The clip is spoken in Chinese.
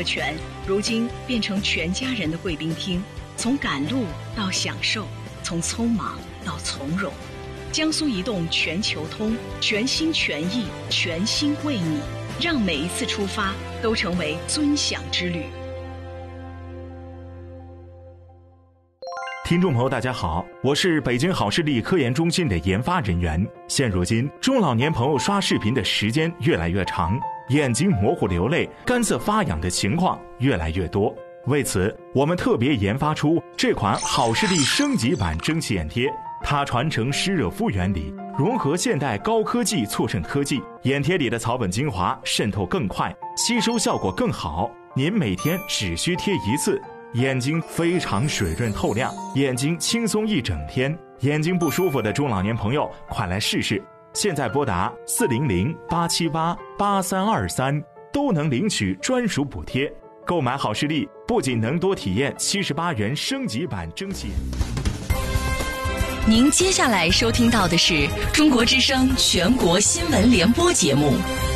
特权，如今变成全家人的贵宾厅。从赶路到享受，从匆忙到从容。江苏移动全球通，全心全意，全心为你，让每一次出发都成为尊享之旅。 听众朋友大家好，我是北京好视力科研中心的研发人员。现如今中老年朋友刷视频的时间越来越长，眼睛模糊流泪、干涩发痒的情况越来越多。为此，我们特别研发出这款好视力升级版蒸汽眼贴，它传承湿热敷原理，融合现代高科技促渗科技，眼贴里的草本精华渗透更快，吸收效果更好。您每天只需贴一次，眼睛非常水润透亮，眼睛轻松一整天。眼睛不舒服的中老年朋友，快来试试！现在拨打400-878-8323，都能领取专属补贴。购买好视力不仅能多体验78元升级版蒸汽眼。 您接下来收听到的是中国之声全国新闻联播节目。